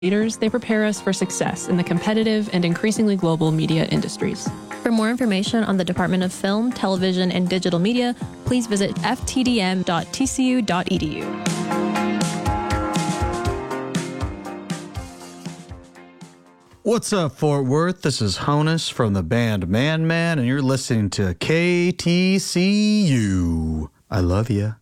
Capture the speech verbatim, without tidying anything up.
leaders, they prepare us for success in the competitive and increasingly global media industries. For more information on the Department of Film, Television, and Digital Media, please visit f t d m dot t c u dot e d u. What's up, Fort Worth? This is Honus from the band Man Man, and you're listening to K T C U. I love ya.